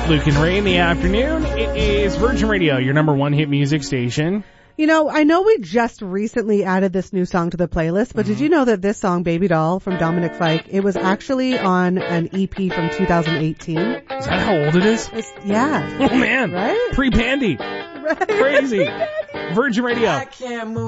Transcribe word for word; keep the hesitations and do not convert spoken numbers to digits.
Luke and Ray in the afternoon. It is Virgin Radio, your number one hit music station. You know, I know we just recently added this new song to the playlist, but mm-hmm. did you know that this song, Baby Doll, from Dominic Fike, it was actually on an E P from two thousand eighteen? Is that how old it is? It's, yeah. Oh, man. Right? Pre-Pandy. Right. Crazy. Virgin Radio.